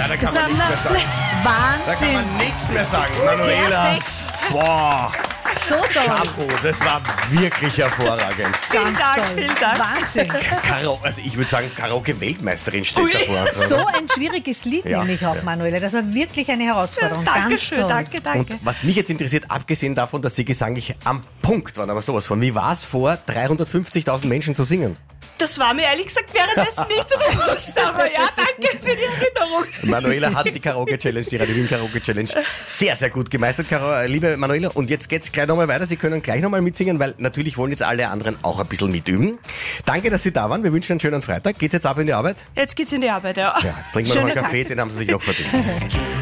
da kann man nichts mehr sagen. Da kann Wahnsinn. man nichts mehr sagen. Manuela, Perfekt. boah, So toll. Chapeau, das war wirklich hervorragend. Vielen Dank, vielen Dank. Wahnsinn. Also ich würde sagen, Karaoke-Weltmeisterin steht davor. So ein schwieriges Lied Ja, nämlich auch, ja. Manuela. Das war wirklich eine Herausforderung. Dankeschön, Ganz toll. danke. Und was mich jetzt interessiert, abgesehen davon, dass Sie gesanglich am Punkt waren, aber sowas von, wie war es vor 350.000 Menschen zu singen? Das war mir ehrlich gesagt währenddessen nicht so bewusst, aber ja, danke für die Erinnerung. Manuela hat die Karaoke-Challenge, die Radio Wien Karaoke-Challenge sehr, sehr gut gemeistert, liebe Manuela. Und jetzt geht's gleich nochmal weiter. Sie können gleich nochmal mitsingen, weil natürlich wollen jetzt alle anderen auch ein bisschen mitüben. Danke, dass Sie da waren. Wir wünschen einen schönen Freitag. Geht's jetzt ab in die Arbeit? Jetzt geht's in die Arbeit, ja. Ja, jetzt trinken wir noch Schönen einen Kaffee, Tag. den haben Sie sich auch verdient.